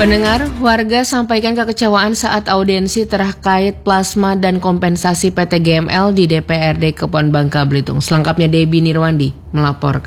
Pendengar, warga sampaikan kekecewaan saat audiensi terkait plasma dan kompensasi PT GML di DPRD Kepon Bangka Belitung. Selengkapnya Debbie Nirwandi melaporkan.